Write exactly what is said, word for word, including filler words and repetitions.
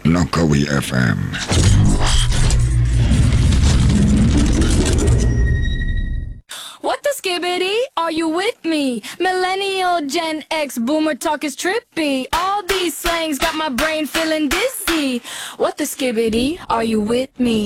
Nokawi F M. What the skibbity? Are you with me? Millennial, Gen X, Boomer talk is trippy. All these slangs got my brain feeling dizzy. What the skibbity? Are you with me?